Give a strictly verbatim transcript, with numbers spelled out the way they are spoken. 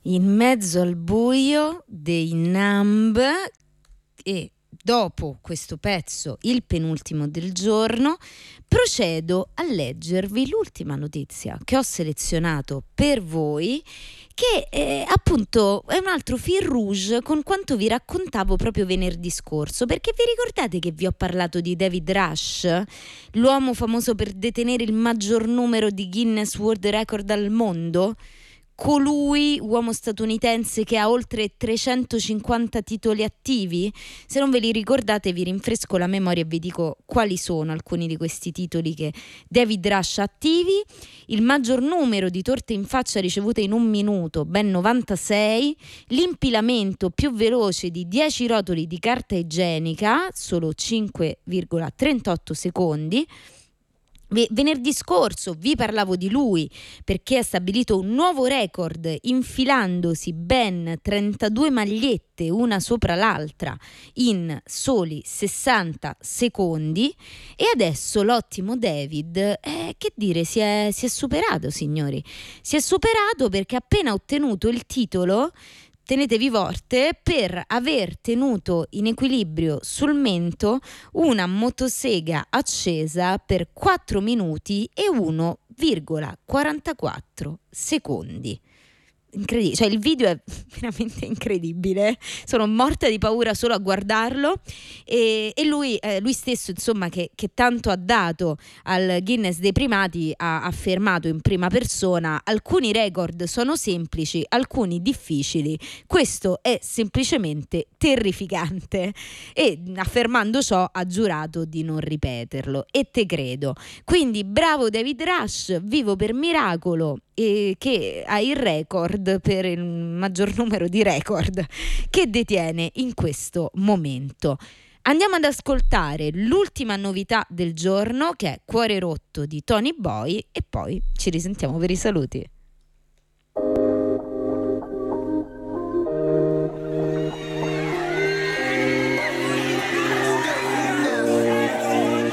in mezzo al buio dei Numb. E dopo questo pezzo, il penultimo del giorno, procedo a leggervi l'ultima notizia che ho selezionato per voi, che è, appunto è un altro fil rouge con quanto vi raccontavo proprio venerdì scorso, perché vi ricordate che vi ho parlato di David Rush, l'uomo famoso per detenere il maggior numero di Guinness World Record al mondo? Colui, uomo statunitense che ha oltre trecentocinquanta titoli attivi? Se non ve li ricordate, vi rinfresco la memoria e vi dico quali sono alcuni di questi titoli che David Rush ha attivi. Il maggior numero di torte in faccia ricevute in un minuto, ben novantasei. L'impilamento più veloce di dieci rotoli di carta igienica, solo cinque virgola trentotto secondi. Venerdì scorso vi parlavo di lui perché ha stabilito un nuovo record infilandosi ben trentadue magliette una sopra l'altra in soli sessanta secondi, e adesso l'ottimo David, eh, che dire, si è, si è superato, signori, si è superato perché ha appena ottenuto il titolo, tenetevi forte, per aver tenuto in equilibrio sul mento una motosega accesa per quattro minuti e uno virgola quarantaquattro secondi. Incredibile, cioè il video è veramente incredibile, sono morta di paura solo a guardarlo, e, e lui, eh, lui stesso, insomma, che, che tanto ha dato al Guinness dei primati, ha affermato in prima persona: alcuni record sono semplici, alcuni difficili, questo è semplicemente terrificante, e affermando ciò ha giurato di non ripeterlo, e te credo. Quindi bravo David Rush, vivo per miracolo, e che ha il record per il maggior numero di record che detiene in questo momento. Andiamo ad ascoltare l'ultima novità del giorno, che è Cuore rotto di Tony Boy, e poi ci risentiamo per i saluti.